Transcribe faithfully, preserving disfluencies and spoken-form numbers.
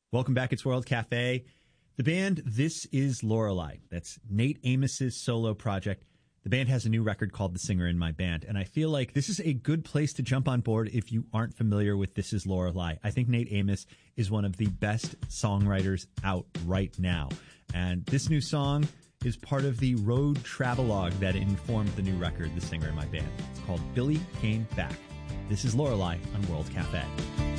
Welcome back. It's World Cafe. The band This Is Lorelei. That's Nate Amos's solo project. The band has a new record called The Singer in My Band, and I feel like this is a good place to jump on board if you aren't familiar with This Is Lorelei. I think Nate Amos is one of the best songwriters out right now, and this new song is part of the road travelogue that informed the new record, The Singer in My Band. It's called Billy Came Back. This is Lorelei on World Cafe.